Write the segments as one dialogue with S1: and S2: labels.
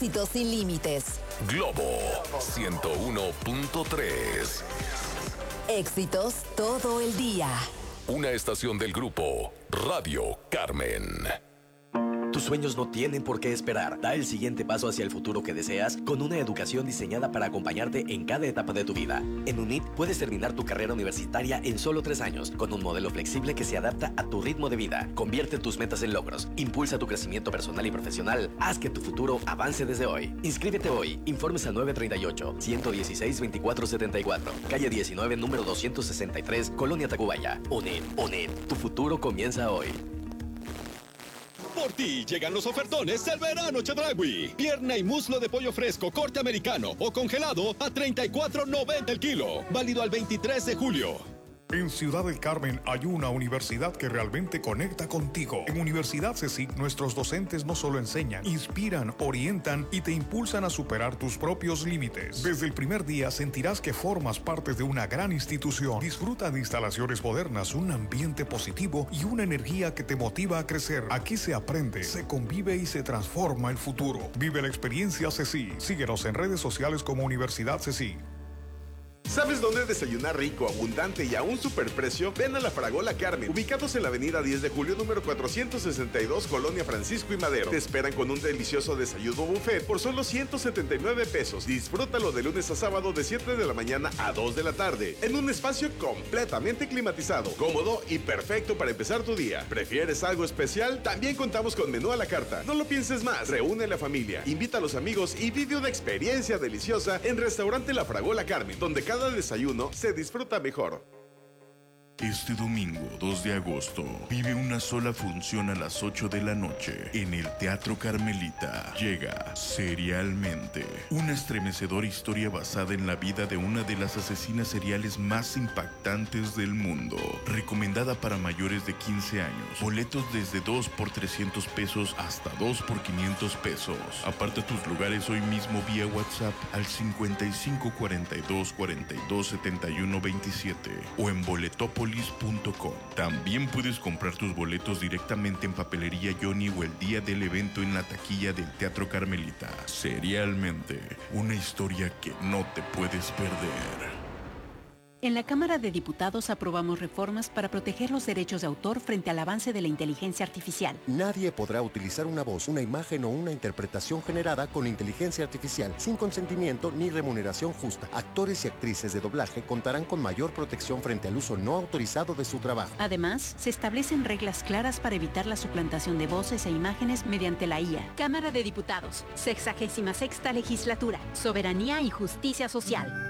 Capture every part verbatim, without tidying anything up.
S1: éxitos sin límites.
S2: Globo ciento uno punto tres.
S1: Éxitos todo el día.
S2: Una estación del grupo Radio Carmen.
S3: Tus sueños no tienen por qué esperar. Da el siguiente paso hacia el futuro que deseas con una educación diseñada para acompañarte en cada etapa de tu vida. En UNIT puedes terminar tu carrera universitaria en solo tres años, con un modelo flexible que se adapta a tu ritmo de vida. Convierte tus metas en logros, impulsa tu crecimiento personal y profesional, haz que tu futuro avance desde hoy. Inscríbete hoy. Informes al nueve tres ocho, uno uno seis, dos cuatro siete cuatro. Calle diecinueve, número doscientos sesenta y tres, Colonia Tacubaya. UNIT, UNIT. Tu futuro comienza hoy.
S4: Por ti llegan los ofertones del verano Chedraui. Pierna y muslo de pollo fresco, corte americano o congelado a treinta y cuatro noventa el kilo. Válido al veintitrés de julio.
S5: En Ciudad del Carmen hay una universidad que realmente conecta contigo. En Universidad CECIC, nuestros docentes no solo enseñan, inspiran, orientan y te impulsan a superar tus propios límites. Desde el primer día sentirás que formas parte de una gran institución. Disfruta de instalaciones modernas, un ambiente positivo y una energía que te motiva a crecer. Aquí se aprende, se convive y se transforma el futuro. Vive la experiencia CECIC. Síguenos en redes sociales como Universidad CECIC.
S6: ¿Sabes dónde desayunar rico, abundante y a un superprecio? Ven a La Fragola Carmen, ubicados en la avenida diez de julio, número cuatrocientos sesenta y dos, Colonia Francisco y Madero. Te esperan con un delicioso desayuno buffet por solo ciento setenta y nueve pesos. Disfrútalo de lunes a sábado de siete de la mañana a dos de la tarde, en un espacio completamente climatizado, cómodo y perfecto para empezar tu día. ¿Prefieres algo especial? También contamos con menú a la carta. No lo pienses más. Reúne a la familia, invita a los amigos y vive una experiencia deliciosa en Restaurante La Fragola Carmen, donde cada desayuno se disfruta mejor.
S7: Este domingo dos de agosto vive una sola función a las ocho de la noche en el Teatro Carmelita. Llega Serialmente, una estremecedora historia basada en la vida de una de las asesinas seriales más impactantes del mundo. Recomendada para mayores de quince años. Boletos desde dos por trescientos pesos hasta dos por quinientos pesos. Aparta tus lugares hoy mismo vía WhatsApp al cincuenta y cinco cuarenta y dos cuarenta y dos setenta y uno veintisiete o en Boletopolis punto com. También puedes comprar tus boletos directamente en Papelería Johnny o el día del evento en la taquilla del Teatro Carmelita. Serialmente, una historia que no te puedes perder.
S8: En la Cámara de Diputados aprobamos reformas para proteger los derechos de autor frente al avance de la inteligencia artificial.
S9: Nadie podrá utilizar una voz, una imagen o una interpretación generada con inteligencia artificial sin consentimiento ni remuneración justa. Actores y actrices de doblaje contarán con mayor protección frente al uso no autorizado de su trabajo.
S8: Además, se establecen reglas claras para evitar la suplantación de voces e imágenes mediante la I A. Cámara de Diputados, sexagésima sexta legislatura, soberanía y justicia social.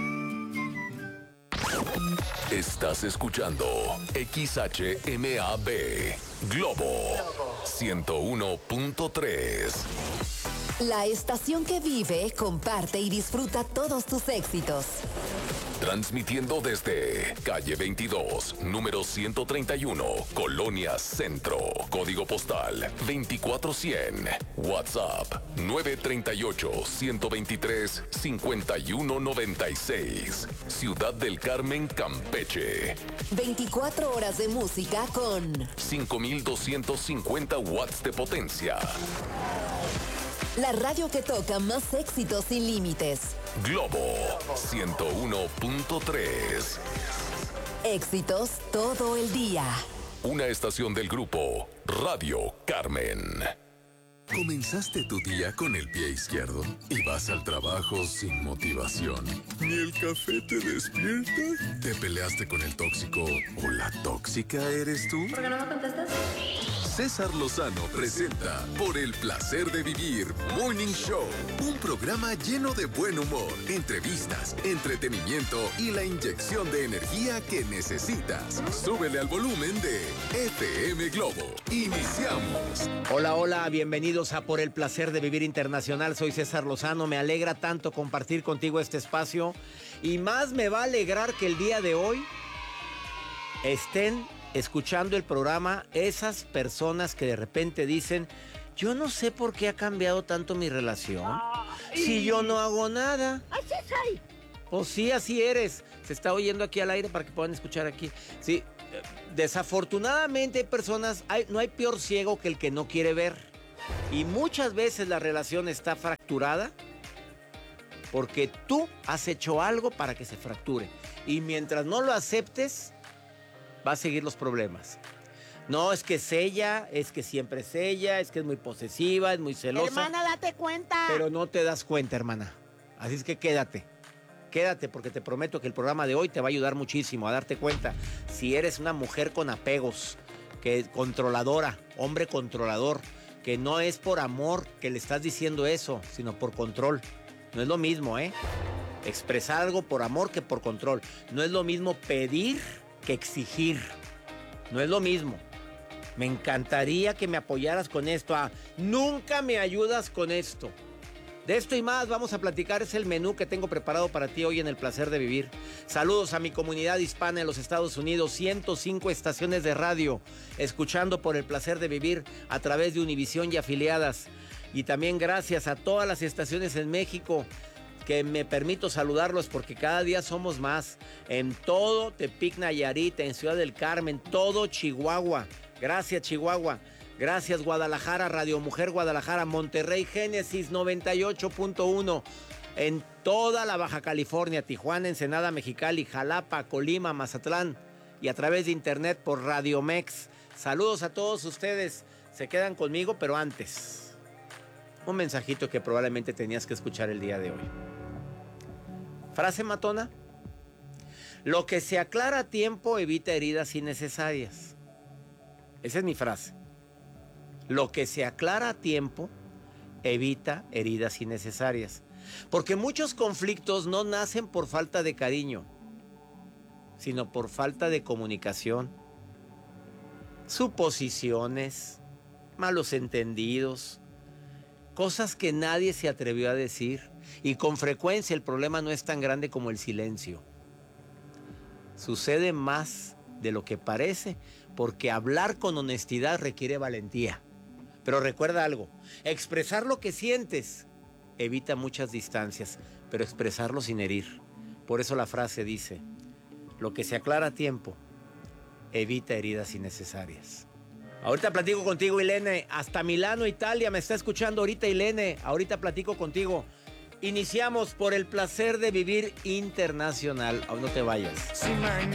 S2: Estás escuchando X H M A B Globo ciento uno punto tres.
S1: La estación que vive, comparte y disfruta todos tus éxitos.
S2: Transmitiendo desde calle veintidós, número ciento treinta y uno, Colonia Centro. Código postal veinticuatro cien. WhatsApp nueve tres ocho, uno dos tres, cinco uno nueve seis. Ciudad del Carmen, Campeche.
S1: veinticuatro horas de música con
S2: cinco mil doscientos cincuenta watts de potencia.
S1: La radio que toca más éxitos sin límites.
S2: Globo ciento uno punto tres.
S1: Éxitos todo el día.
S2: Una estación del grupo Radio Carmen.
S10: ¿Comenzaste tu día con el pie izquierdo y vas al trabajo sin motivación? ¿Ni el café te despierta? ¿Te peleaste con el tóxico o la tóxica eres tú?
S11: ¿Por qué no me contestas?
S10: César Lozano presenta Por el Placer de Vivir Morning Show, un programa lleno de buen humor, entrevistas, entretenimiento y la inyección de energía que necesitas. Súbele al volumen de F M Globo. Iniciamos.
S12: Hola, hola, bienvenidos a Por el Placer de Vivir Internacional. Soy César Lozano, me alegra tanto compartir contigo este espacio y más me va a alegrar que el día de hoy estén escuchando el programa esas personas que de repente dicen: yo no sé por qué ha cambiado tanto mi relación, si yo no hago nada.
S11: Así soy.
S12: Pues sí, así eres. Se está oyendo aquí al aire para que puedan escuchar aquí. Sí, desafortunadamente hay personas, hay, no hay peor ciego que el que no quiere ver. Y muchas veces la relación está fracturada porque tú has hecho algo para que se fracture. Y mientras no lo aceptes, va a seguir los problemas. No, es que es ella, es que siempre es ella, es que es muy posesiva, es muy celosa.
S11: Hermana, date cuenta.
S12: Pero no te das cuenta, hermana. Así es que quédate. Quédate porque te prometo que el programa de hoy te va a ayudar muchísimo a darte cuenta si eres una mujer con apegos, que controladora, hombre controlador, que no es por amor que le estás diciendo eso, sino por control. No es lo mismo, ¿eh? Expresar algo por amor que por control. No es lo mismo pedir que exigir. No es lo mismo. Me encantaría que me apoyaras con esto. Ah, nunca me ayudas con esto. De esto y más vamos a platicar. Es el menú que tengo preparado para ti hoy en El Placer de Vivir. Saludos a mi comunidad hispana en los Estados Unidos. ciento cinco estaciones de radio escuchando por El Placer de Vivir a través de Univisión y afiliadas. Y también gracias a todas las estaciones en México que me permito saludarlos porque cada día somos más. En todo Tepic, Nayarit, en Ciudad del Carmen, todo Chihuahua. Gracias, Chihuahua. Gracias, Guadalajara, Radio Mujer Guadalajara, Monterrey, Génesis noventa y ocho punto uno. En toda la Baja California, Tijuana, Ensenada, Mexicali, Jalapa, Colima, Mazatlán. Y a través de internet por Radio Mex. Saludos a todos ustedes. Se quedan conmigo, pero antes, un mensajito que probablemente tenías que escuchar el día de hoy. Frase matona. Lo que se aclara a tiempo evita heridas innecesarias. Esa es mi frase. Lo que se aclara a tiempo evita heridas innecesarias. Porque muchos conflictos no nacen por falta de cariño, sino por falta de comunicación. Suposiciones, malos entendidos, cosas que nadie se atrevió a decir. Y con frecuencia el problema no es tan grande como el silencio. Sucede más de lo que parece, porque hablar con honestidad requiere valentía. Pero recuerda algo, expresar lo que sientes evita muchas distancias, pero expresarlo sin herir. Por eso la frase dice, lo que se aclara a tiempo evita heridas innecesarias. Ahorita platico contigo, Ilene, hasta Milano, Italia, me está escuchando ahorita, Ilene, ahorita platico contigo. Iniciamos por El Placer de Vivir Internacional. Aún no te vayas.
S13: Si mañana